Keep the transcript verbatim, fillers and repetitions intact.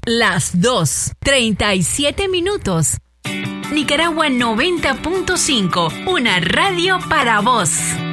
Las dos, treinta y siete minutos. Nicaragua noventa punto cinco, una radio para vos.